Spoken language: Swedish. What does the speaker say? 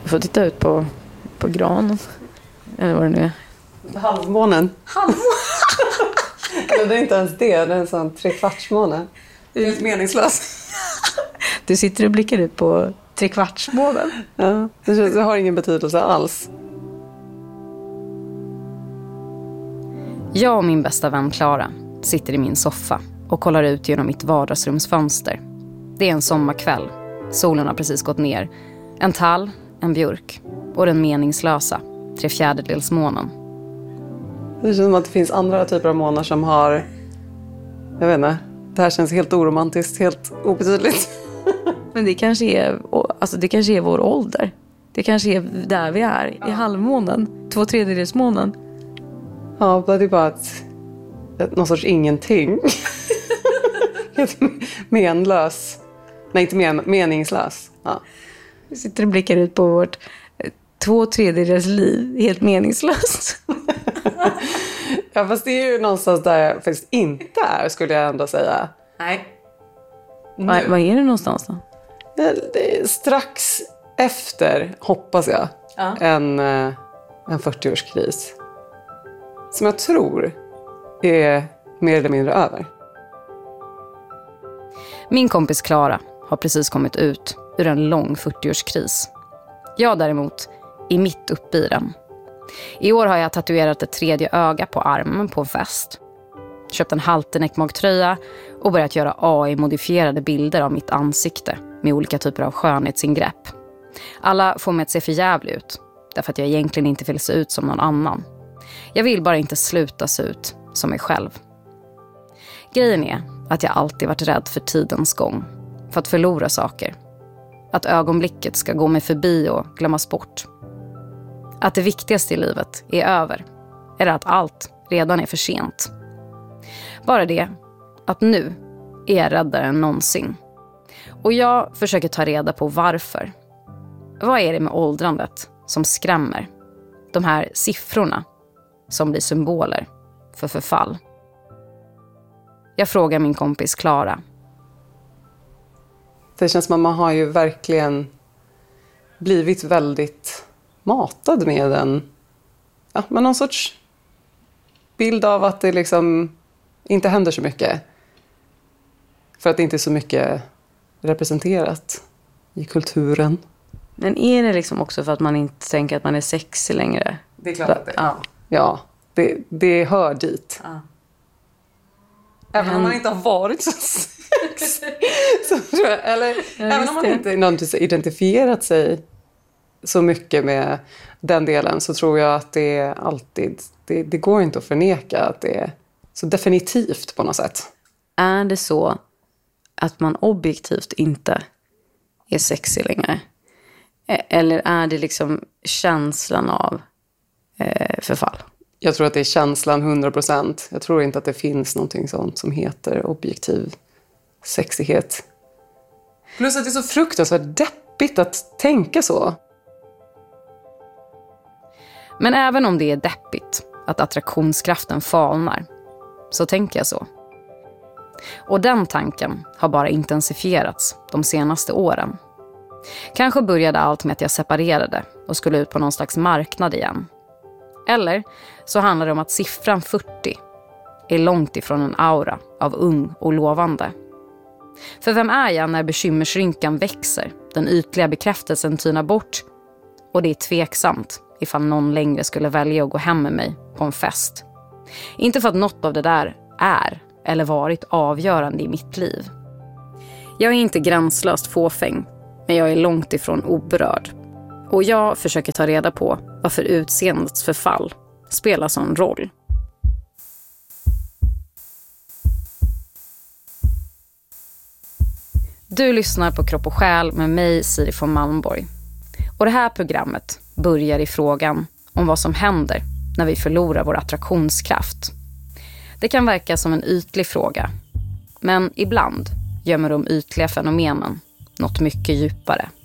Du får titta ut på granen. Eller vad det nu är. Halvmånen. Eller det är inte ens det. Det är en sån 3/4-måne. Det är helt meningslöst. Du sitter och blickar ut på 3/4-månen. Ja, det har ingen betydelse alls. Jag och min bästa vän Clara sitter i min soffa och kollar ut genom mitt vardagsrumsfönster. Det är en sommarkväll. Solen har precis gått ner. En tall, en björk och den meningslösa 3/4-månen. Det känns som att det finns andra typer av månar som har... Jag vet inte. Det här känns helt oromantiskt, helt obetydligt. Men det kanske är vår ålder. Det kanske är där vi är. I halvmånen. 2/3-månen. Ja, det är bara någon sorts ingenting. Helt menlös. Nej, inte meningslös. Ja. Vi sitter och blickar ut på vårt 2/3 liv. Helt meningslöst. Ja, fast det är ju någonstans där jag faktiskt inte är, skulle jag ändå säga. Nej. Vad är det någonstans då? Det är strax efter, hoppas jag, en 40-årskris. Som jag tror är mer eller mindre över. Min kompis Clara har precis kommit ut ur en lång 40-årskris. Jag däremot är mitt uppe i den. I år har jag tatuerat ett 3:e öga på armen på en fest. Köpt en halterneckmagtröja och börjat göra AI-modifierade bilder av mitt ansikte med olika typer av skönhetsingrepp. Alla får mig att se för jävligt ut, därför att jag egentligen inte vill se ut som någon annan. Jag vill bara inte sluta se ut som mig själv. Grejen är att jag alltid varit rädd för tidens gång, för att förlora saker. Att ögonblicket ska gå mig förbi och glömmas bort. Att det viktigaste i livet är över, eller att allt redan är för sent. Bara det att nu är jag räddare än någonsin. Och jag försöker ta reda på varför. Vad är det med åldrandet som skrämmer? De här siffrorna som blir symboler för förfall. Jag frågar min kompis Clara. Det känns som att man har ju verkligen blivit väldigt matad med med någon sorts bild av att det liksom inte händer så mycket. För att det inte är så mycket representerat i kulturen. Men är det liksom också för att man inte tänker att man är sexig längre? Det är klart att det är. Ja, det hör dit. Ja. Även om man inte har varit så sexig. Även om man inte identifierat sig så mycket med den delen, så tror jag att det är alltid... Det går inte att förneka att det är så definitivt på något sätt. Är det så att man objektivt inte är sexig längre? Eller är det liksom känslan av förfall? Jag tror att det är känslan 100%. Jag tror inte att det finns någonting sånt som heter objektiv sexighet. Plus att det är så fruktansvärt deppigt att tänka så. Men även om det är deppigt att attraktionskraften falnar, så tänker jag så. Och den tanken har bara intensifierats de senaste åren. Kanske började allt med att jag separerade och skulle ut på någon slags marknad igen. Eller så handlar det om att siffran 40 är långt ifrån en aura av ung och lovande. För vem är jag när bekymmersrynkan växer, den ytliga bekräftelsen tynar bort och det är tveksamt ifall någon längre skulle välja att gå hem med mig på en fest. Inte för att något av det där är eller varit avgörande i mitt liv. Jag är inte gränslöst fåfäng, men jag är långt ifrån oberörd. Och jag försöker ta reda på varför utseendets förfall spelar sån roll. Du lyssnar på Kropp och själ med mig, Siri von Malmborg. Och det här programmet börjar i frågan om vad som händer när vi förlorar vår attraktionskraft. Det kan verka som en ytlig fråga, men ibland gömmer de ytliga fenomenen något mycket djupare.